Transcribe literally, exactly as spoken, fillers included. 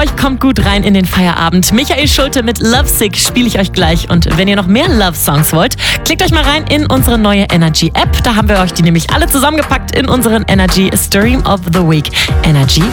euch kommt gut rein in den Feierabend. Michael Schulte mit Lovesick spiele ich euch gleich. Und wenn ihr noch mehr Love-Songs wollt, klickt euch mal rein in unsere neue Energy-App. Da haben wir euch die nämlich alle zusammengepackt in unseren Energy Stream of the Week. Energy